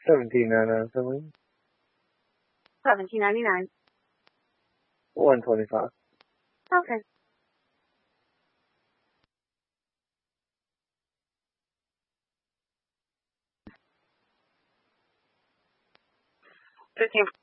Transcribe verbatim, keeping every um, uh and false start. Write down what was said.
seventeen ninety-nine something. Seventeen ninety nine. One twenty five. Okay. Fifteen.